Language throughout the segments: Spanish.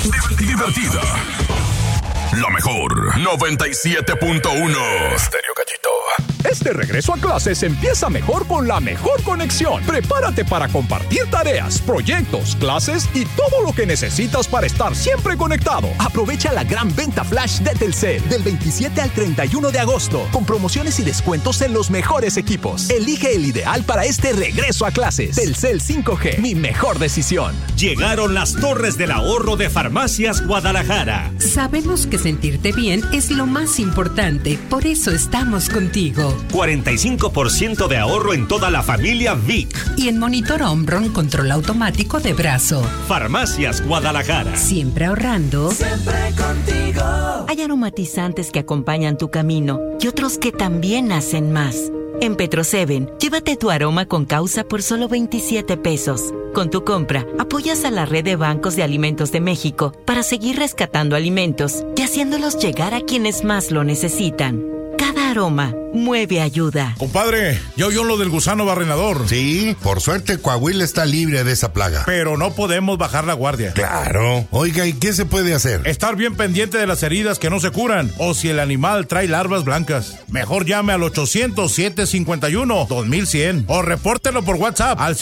Divertida. La mejor 97.1 Estéreo Gallito. Este regreso a clases empieza mejor con la mejor conexión. Prepárate para compartir tareas, proyectos, clases y todo lo que necesitas para estar siempre conectado. Aprovecha la gran venta flash de Telcel del 27 al 31 de agosto con promociones y descuentos en los mejores equipos. Elige el ideal para este regreso a clases. Telcel 5G, mi mejor decisión. Llegaron las Torres del Ahorro de Farmacias Guadalajara. Sabemos que sentirte bien es lo más importante, por eso estamos contigo. 45% de ahorro en toda la familia Vic. Y en Monitor Omron control automático de brazo. Farmacias Guadalajara. Siempre ahorrando. Siempre contigo. Hay aromatizantes que acompañan tu camino y otros que también hacen más. En Petro 7, llévate tu aroma con causa por solo 27 pesos. Con tu compra, apoyas a la red de bancos de alimentos de México para seguir rescatando alimentos y haciéndolos llegar a quienes más lo necesitan. Cada aroma mueve ayuda. Compadre, ¿ya oyó lo del gusano barrenador? Sí, por suerte Coahuila está libre de esa plaga. Pero no podemos bajar la guardia. Claro. Oiga, ¿y qué se puede hacer? Estar bien pendiente de las heridas que no se curan o si el animal trae larvas blancas. Mejor llame al 800-751-2100 o repórtelo por WhatsApp al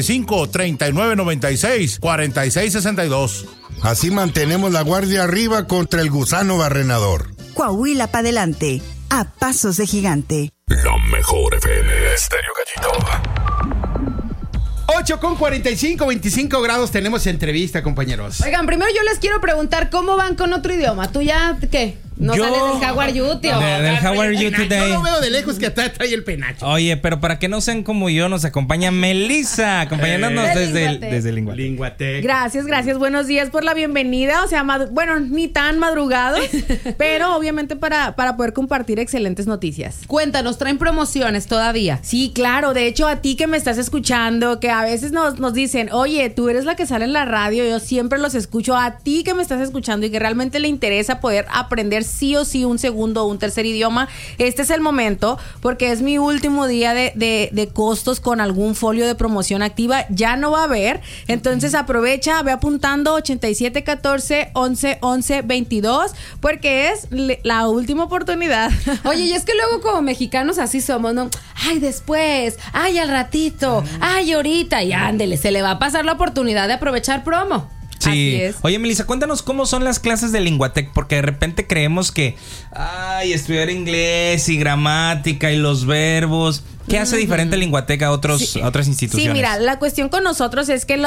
55-3996-4662. Así mantenemos la guardia arriba contra el gusano barrenador. Coahuila para adelante, a pasos de gigante. La mejor FM Estéreo Gallito. 8:45, 25 grados, tenemos entrevista, compañeros. Oigan, primero yo les quiero preguntar cómo van con otro idioma. ¿Tú ya qué? ¿No sales del How are you, tío? Del How are you today. Yo lo veo de lejos que atrás trae el penacho. Oye, pero para que no sean como yo, nos acompaña Melissa, acompañándonos desde Linguatec. Gracias. Buenos días por la bienvenida. O sea, bueno, ni tan madrugados, pero obviamente para poder compartir excelentes noticias. Cuéntanos, ¿traen promociones todavía? Sí, claro. De hecho, a ti que me estás escuchando, que a veces nos dicen, oye, tú eres la que sale en la radio, yo siempre los escucho. A ti que me estás escuchando y que realmente le interesa poder aprender sí o sí un segundo o un tercer idioma, este es el momento, porque es mi último día de costos con algún folio de promoción activa. Ya no va a haber, entonces aprovecha, ve apuntando 8714-1111-22, porque es la última oportunidad. Oye, y es que luego como mexicanos así somos, ¿no? Ay, después, ay, al ratito, ay, ahorita, y ándele, se le va a pasar la oportunidad de aprovechar promo. Sí. Así es. Oye, Melissa, cuéntanos cómo son las clases de Linguatec, porque de repente creemos que, estudiar inglés y gramática y los verbos. ¿Qué hace diferente Linguatec a otras instituciones? Sí, mira, la cuestión con nosotros es que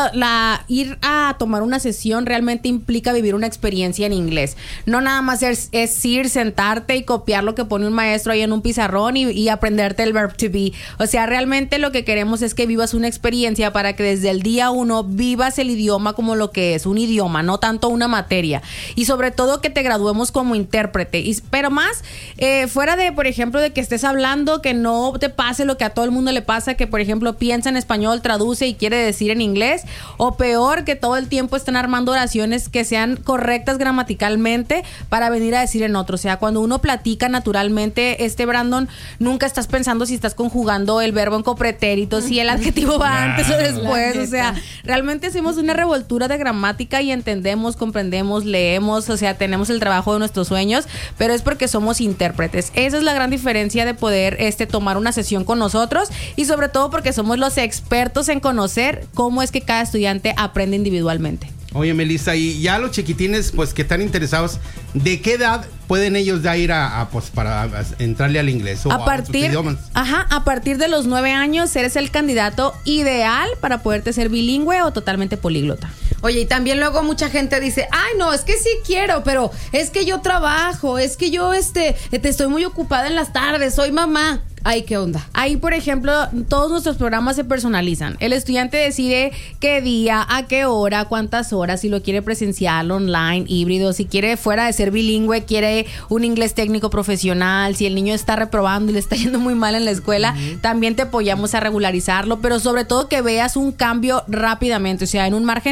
ir a tomar una sesión realmente implica vivir una experiencia en inglés. No nada más es ir, sentarte y copiar lo que pone un maestro ahí en un pizarrón y aprenderte el verb to be. O sea, realmente lo que queremos es que vivas una experiencia para que desde el día 1 vivas el idioma como lo que es, un idioma, no tanto una materia. Y sobre todo que te graduemos como intérprete. Pero más, fuera de, por ejemplo, de que estés hablando, que no te pase lo que a todo el mundo le pasa, que por ejemplo piensa en español, traduce y quiere decir en inglés, o peor, que todo el tiempo están armando oraciones que sean correctas gramaticalmente para venir a decir en otro. O sea, cuando uno platica naturalmente, Brandon, nunca estás pensando si estás conjugando el verbo en copretérito, si el adjetivo va antes o después. O sea, realmente hacemos una revoltura de gramática y entendemos, comprendemos, leemos, o sea, tenemos el trabajo de nuestros sueños, pero es porque somos intérpretes. Esa es la gran diferencia de poder tomar una sesión con nosotros, y sobre todo porque somos los expertos en conocer cómo es que cada estudiante aprende individualmente. Oye, Melissa, y ya los chiquitines, pues, que están interesados, ¿de qué edad pueden ellos ya ir para entrarle al inglés o a otros idiomas? A partir de los 9 años eres el candidato ideal para poderte ser bilingüe o totalmente políglota. Oye, y también luego mucha gente dice, ay, no, es que sí quiero, pero es que yo trabajo, es que yo estoy muy ocupada en las tardes, soy mamá. Ay, ¿qué onda? Ahí, por ejemplo, todos nuestros programas se personalizan. El estudiante decide qué día, a qué hora, cuántas horas, si lo quiere presencial, online, híbrido, si quiere fuera de ser bilingüe, quiere un inglés técnico profesional, si el niño está reprobando y le está yendo muy mal en la escuela, también te apoyamos a regularizarlo, pero sobre todo que veas un cambio rápidamente, o sea, en un margen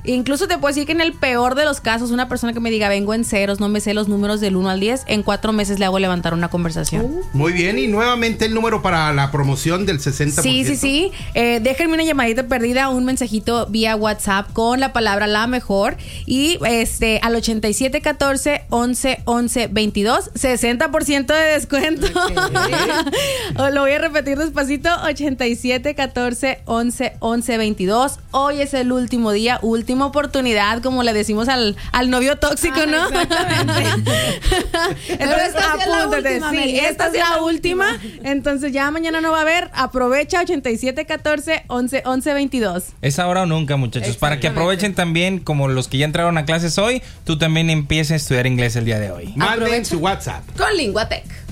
Incluso te puedo decir que en el peor de los casos, una persona que me diga vengo en ceros, no me sé los números del 1 al 10, en 4 meses le hago levantar una conversación. Muy bien, y nuevamente el número para la promoción del 60%. Sí. Déjenme una llamadita perdida, un mensajito vía WhatsApp con la palabra la mejor y al 8714-1111-22, 60% de descuento. Lo voy a repetir despacito, 8714-1111-22. Hoy es el último día, última oportunidad, como le decimos al novio tóxico, ¿no? Exactamente. Entonces apúntate, esta es la última. Entonces ya mañana no va a haber. Aprovecha 8714-1111-22. Es ahora o nunca, muchachos. Para que aprovechen también, como los que ya entraron a clases hoy, tú también empieces a estudiar inglés el día de hoy. Manden su WhatsApp con Linguatec.